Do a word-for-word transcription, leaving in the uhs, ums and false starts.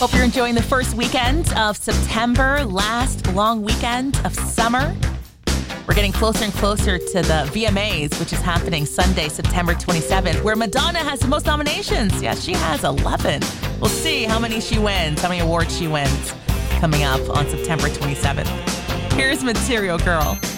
Hope you're enjoying the first weekend of September, last long weekend of summer. We're getting closer and closer to the V M As, which is happening Sunday, September twenty-seventh, where Madonna has the most nominations. Yeah, she has eleven. We'll see how many she wins, how many awards she wins coming up on September twenty-seventh. Here's Material Girl.